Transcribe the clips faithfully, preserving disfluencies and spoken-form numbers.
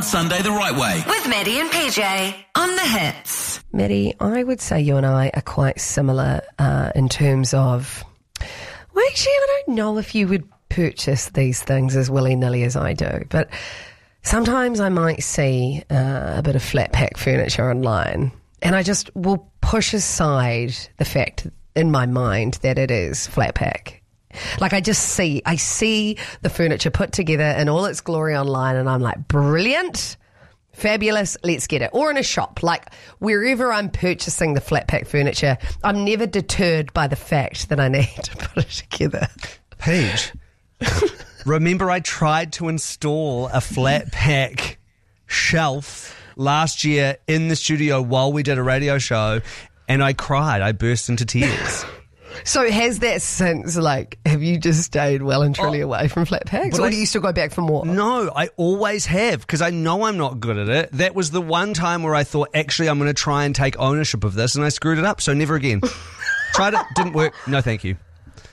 Start Sunday the right way. With Maddie and P J on the Hits. Maddie, I would say you and I are quite similar uh, in terms of... Well, actually, I don't know if you would purchase these things as willy-nilly as I do, but sometimes I might see uh, a bit of flat pack furniture online and I just will push aside the fact in my mind that it is flat pack. Like I just see, I see the furniture put together in all its glory online and I'm like, brilliant, fabulous, let's get it. Or in a shop, like wherever I'm purchasing the flat pack furniture, I'm never deterred by the fact that I need to put it together. Paige, remember I tried to install a flat pack shelf last year in the studio while we did a radio show and I cried, I burst into tears. So has that since, like, have you just stayed well and truly oh, away from flat packs? Or I, do you still go back for more? No, I always have, because I know I'm not good at it. That was the one time where I thought, actually, I'm going to try and take ownership of this, and I screwed it up, so never again. Tried it, didn't work. No, thank you.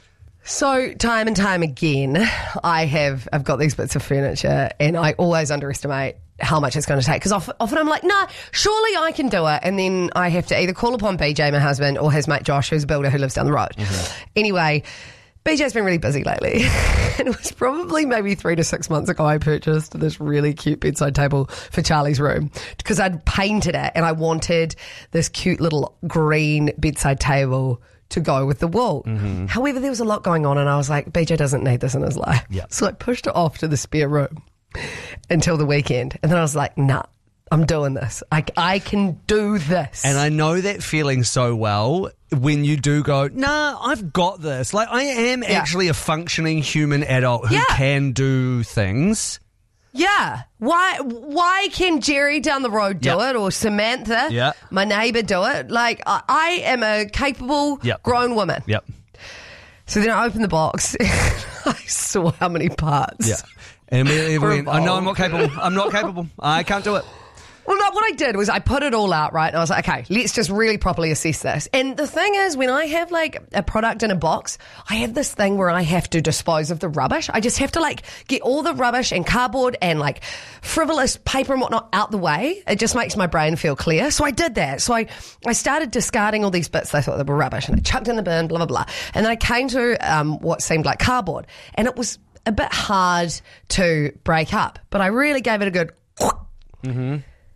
So time and time again, I have, I've got these bits of furniture, and I always underestimate how much it's going to take, because often, often I'm like, nah, surely I can do it, and then I have to either call upon B J, my husband, or his mate Josh, who's a builder who lives down the road. Mm-hmm. Anyway, B J's been really busy lately, and it was probably maybe three to six months ago I purchased this really cute bedside table for Charlie's room, because I'd painted it and I wanted this cute little green bedside table to go with the wall. Mm-hmm. However, there was a lot going on and I was like, B J doesn't need this in his life. Yep. So I pushed it off to the spare room until the weekend. And then I was like, nah, I'm doing this. I, I can do this. And I know that feeling so well when you do go, nah, I've got this. Like, I am yeah. actually a functioning human adult who yeah. can do things. Yeah. Why Why can Jerry down the road do yep. it, or Samantha, yep. my neighbour, do it? Like, I, I am a capable yep. grown woman. Yep. So then I opened the box and I saw how many parts. Yeah. And immediately went, oh, no, I'm not capable. I'm not capable. I can't do it. Well, no, what I did was I put it all out, right? And I was like, okay, let's just really properly assess this. And the thing is, when I have like a product in a box, I have this thing where I have to dispose of the rubbish. I just have to like get all the rubbish and cardboard and like frivolous paper and whatnot out the way. It just makes my brain feel clear. So I did that. So I, I started discarding all these bits that I thought they were rubbish, and I chucked in the bin, blah, blah, blah. And then I came to um, what seemed like cardboard. And it was a bit hard to break up, but I really gave it a good mm-hmm.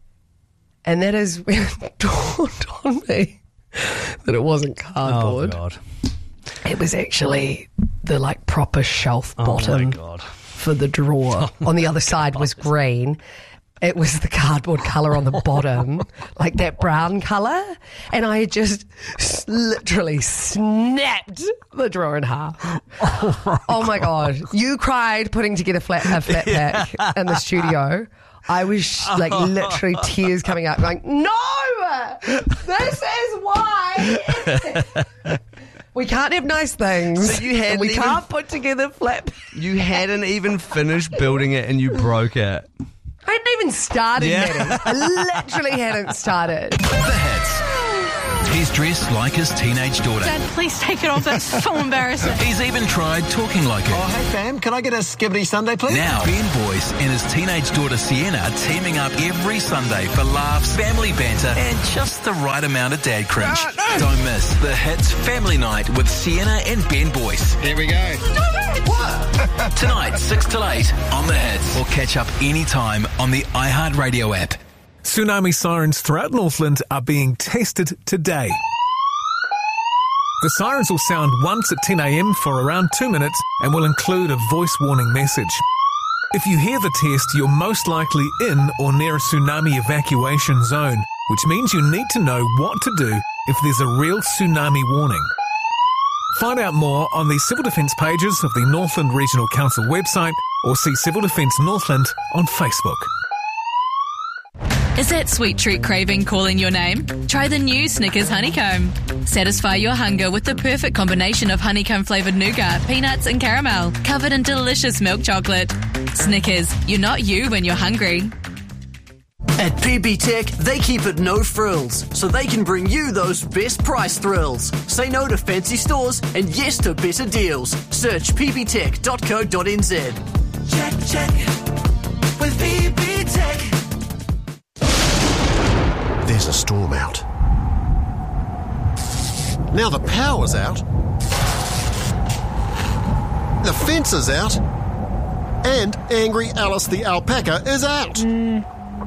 And that is when it dawned on me that it wasn't cardboard. Oh, God. It was actually the, like, proper shelf bottom oh my God. for the drawer. Oh on the other side God. was green. It was the cardboard colour on the bottom, like that brown colour. And I had just literally snapped the drawer in half. Oh, my, oh my God. You cried putting together flat, a flat pack yeah. in the studio. I was like literally tears coming out going, no, this is why we can't have nice things. So you had we even, can't put together flat. You hadn't even finished building it and you broke it. I hadn't even started, yeah. Maddie. I literally hadn't started. The Hits. He's dressed like his teenage daughter. Dad, please take it off. That's so embarrassing. He's even tried talking like her. Oh, hey, fam. Can I get a skibbity Sunday, please? Now, Ben Boyce and his teenage daughter Sienna teaming up every Sunday for laughs, family banter, and just the right amount of dad cringe. Uh, no. Don't miss The Hits Family Night with Sienna and Ben Boyce. Here we go. What? Tonight, six till eight on The Hits. Or catch up anytime on the iHeartRadio app. Tsunami sirens throughout Northland are being tested today. The sirens will sound once at ten a.m. for around two minutes and will include a voice warning message. If you hear the test, you're most likely in or near a tsunami evacuation zone, which means you need to know what to do if there's a real tsunami warning. Find out more on the Civil Defence pages of the Northland Regional Council website or see Civil Defence Northland on Facebook. Is that sweet treat craving calling your name? Try the new Snickers Honeycomb. Satisfy your hunger with the perfect combination of honeycomb-flavoured nougat, peanuts and caramel, covered in delicious milk chocolate. Snickers, you're not you when you're hungry. At P B Tech, they keep it no frills, so they can bring you those best price thrills. Say no to fancy stores and yes to better deals. Search p b tech dot co dot n z. Check, check, with P B Tech. there's a storm out. Now the power's out. The fence is out. And Angry Alice the alpaca is out. Mm.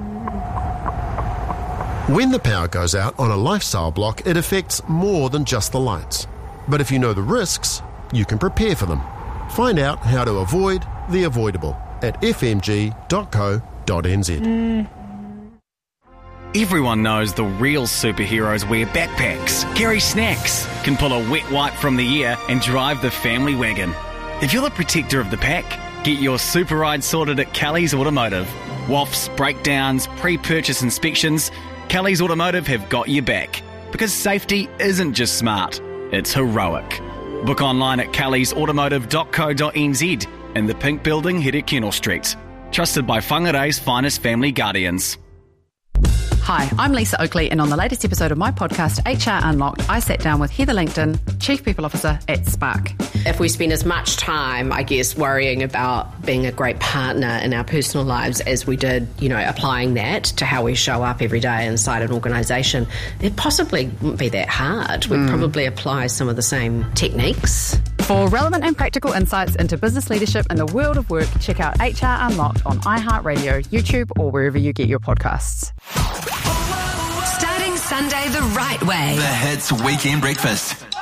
When the power goes out on a lifestyle block, it affects more than just the lights. But if you know the risks, you can prepare for them. Find out how to avoid the avoidable at f m g dot co dot n z. Mm. Everyone knows the real superheroes wear backpacks, carry snacks, can pull a wet wipe from the ear and drive the family wagon. If you're the protector of the pack, get your super ride sorted at Kelly's Automotive. W A Fs, breakdowns, pre-purchase inspections, Kelly's Automotive have got your back. Because safety isn't just smart, it's heroic. Book online at kellys automotive dot co dot n z in the Pink Building, Here Kennel Street. Trusted by Whangarei's finest family guardians. Hi, I'm Lisa Oakley, and on the latest episode of my podcast, H R Unlocked, I sat down with Heather Langton, Chief People Officer at Spark. If we spend as much time, I guess, worrying about being a great partner in our personal lives as we did, you know, applying that to how we show up every day inside an organisation, it possibly wouldn't be that hard. We'd mm. probably apply some of the same techniques. For relevant and practical insights into business leadership and the world of work, check out H R Unlocked on iHeartRadio, YouTube, or wherever you get your podcasts. Starting Sunday the right way. The Hits Weekend Breakfast.